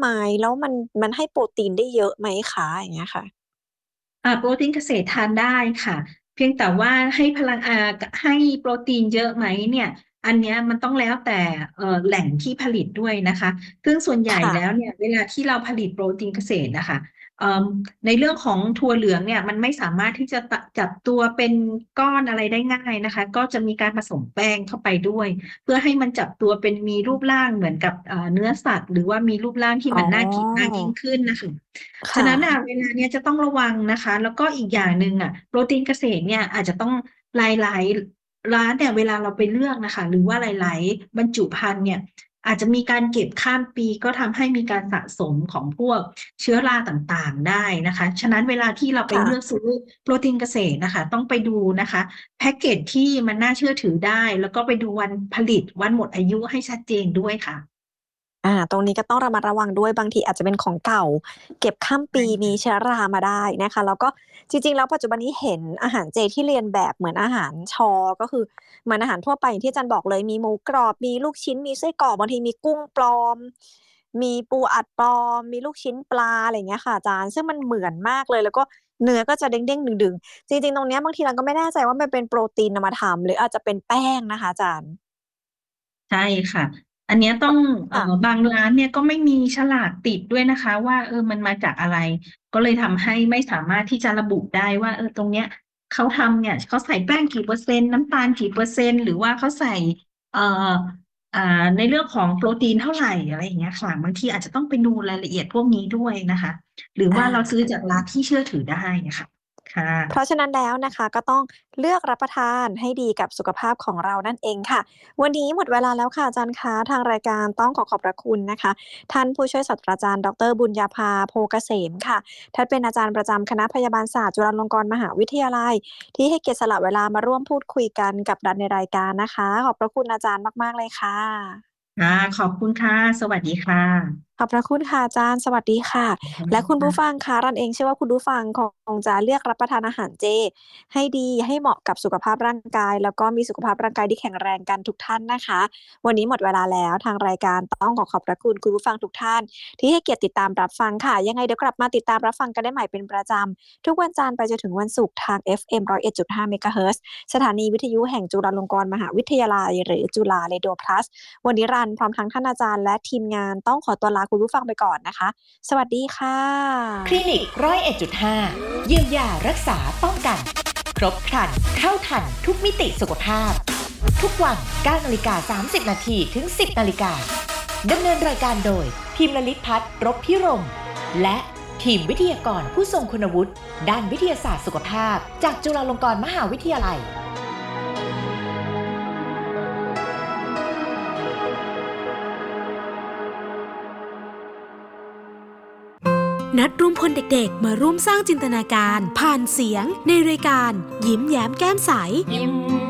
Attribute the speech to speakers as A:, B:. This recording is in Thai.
A: ไหมแล้วมันให้โปรตีนได้เยอะไหมคะอย่างเงี้ยค่ะ
B: โปรตีนเกษตรทานได้ค่ะเพียงแต่ว่าให้พลังให้โปรตีนเยอะไหมเนี่ยอันเนี้ยมันต้องแล้วแต่แหล่งที่ผลิตด้วยนะคะซึ่งส่วนใหญ่
A: ค่ะ
B: แล้วเนี่ยเวลาที่เราผลิตโปรตีนเกษตรนะคะเอ่อในเรื่องของถั่วเหลืองเนี่ยมันไม่สามารถที่จะจับตัวเป็นก้อนอะไรได้ง่ายนะคะก็จะมีการผสมแป้งเข้าไปด้วยเพื่อให้มันจับตัวเป็นมีรูปร่างเหมือนกับเนื้อสัตว์หรือว่ามีรูปร่างที่
A: อ๋
B: มันน่ากินมาก
A: อ
B: ยิ่งขึ้นน่ะค่ะ ฉะ
A: ค่ะ
B: นั้นเวลาเนี้ยจะต้องระวังนะคะแล้วก็อีกอย่างหนึ่งโปรตีนเกษตรเนี่ยอาจจะต้องหลายๆร้านเนี่ยเวลาเราไปเลือกน่ะค่ะหรือว่าหลายๆบรรจุภัณฑ์เนี่ยอาจจะมีการเก็บข้ามปีก็ทำให้มีการสะสมของพวกเชื้อราต่างๆได้นะคะฉะนั้นเวลาที่เราไป
A: ค่ะ
B: เลือกซื้อโปรตีนเกษตรน่ะค่ะต้องไปดูนะคะแพ็กเกจที่มันน่าเชื่อถือได้แล้วก็ไปดูวันผลิตวันหมดอายุให้ชัดเจนด้วยค่ะ
A: ตรงนี้ก็ต้องระมัดระวังด้วยบางทีอาจจะเป็นของเก่าเก็บข้ามปีมี
B: ใช่ค่ะ
A: เชื้อรามาได้นะคะแล้วก็จริงๆแล้วปัจจุบันนี้เห็นอาหารเจที่เลียนแบบเหมือนอาหารก็คือเหมือนอาหารทั่วไปอย่างที่อาจารย์บอกเลยมีหมูกรอบมีลูกชิ้นมีไส้กรอกบางทีมีกุ้งปลอมมีปูอัดปลอมมีลูกชิ้นปลาอะไรอย่างเงี้ยค่ะอาจารย์ซึ่งมันเหมือนมากเลยแล้วก็เนื้อก็จะเด้งๆดึงๆจริงๆตรงเนี้ยบางทีเราก็ไม่แน่ใจว่ามันเป็นโปรตีนนำมาทำหรืออาจจะเป็นแป้งนะคะอาจารย์
B: ใช่ค่ะอันเนี้ยต้อง
A: ค่ะ
B: บางร้านเนี่ยก็ไม่มีฉลากติดด้วยนะคะว่ามันมาจากอะไรก็เลยทำให้ไม่สามารถที่จะระบุได้ว่าตรงเนี้ยเขาทำเนี่ยเขาใส่แป้งกี่เปอร์เซ็นต์น้ำตาลกี่เปอร์เซ็นต์หรือว่าเขาใส่เอ่อในเรื่องของโปรตีนเท่าไรอะไรอย่างเงี้ยค่ะบางทีอาจจะต้องไปดูรายละเอียดพวกนี้ด้วยนะคะหรือว่าเราซื้อ
A: อา
B: จากร้านที่เชื่อถือได้อะค่ะค่ะ
A: เพราะฉะนั้นแล้วนะคะก็ต้องเลือกรับประทานให้ดีกับสุขภาพของเรานั่นเองค่ะวันนี้หมดเวลาแล้วค่ะอาจารย์คะทางรายการต้องขอบพระคุณนะคะท่านผู้ช่วยศาสตราจารย์ดรบุญญาภาโพเกษมค่ะท่านเป็นอาจารย์ประจำคณะพยาบาลศาสตร์จุฬาลงกรณ์มหาวิทยาลัยที่ให้เกียรติสละเวลามาร่วมพูดคุยกันกับเราในรายการนะคะขอบพระคุณอาจารย์มากๆเลยค่ะ
B: ค่ะขอบคุณค่ะสวัสดีค่ะ
A: ขอบพระคุณค่ะอาจารย์สวัสดีค่ะและคุณผู้ฟังคะรันเองเชื่อว่าคุณผู้ฟังคงจะเลือกรับประทานอาหารเจให้ดีให้เหมาะกับสุขภาพร่างกายแล้วก็มีสุขภาพร่างกายที่แข็งแรงกันทุกท่านนะคะวันนี้หมดเวลาแล้วทางรายการต้องขอบพระคุณคุณผู้ฟังทุกท่านที่ให้เกียรติติดตามรับฟังค่ะยังไงเดี๋ยวกลับมาติดตามรับฟังกันได้ใหม่เป็นประจำทุกวันจันทร์ไปจนถึงวันศุกร์ทาง FM 101.5เมกะเฮิรตซ์สถานีวิทยุแห่งจุฬาลงกรณ์มหาวิทยาลัยหรือจุฬาเรดิโอ Plus วันนี้รันพร้อมทั้งท่านอาจารย์และทีมงานต้องขอตัวลาคุณผู้ฟังไปก่อนนะคะ สวัสดีค่ะ
C: คลินิก101.5เยียวยารักษาป้องกันครบครันเท่าทันทุกมิติสุขภาพทุกวัน9:30 นถึง 10:00 นดำเนินรายการโดยพิมพ์ลลิตพัฒน์รบพิรมและทีมวิทยากรผู้ทรงคุณวุฒิด้านวิทยาศาสตร์สุขภาพจากจุฬาลงกรณ์มหาวิทยาลัย
D: นัดรวมพลเด็กๆมาร่วมสร้างจินตนาการผ่านเสียงในรายการยิ้มแย้มแก้มใส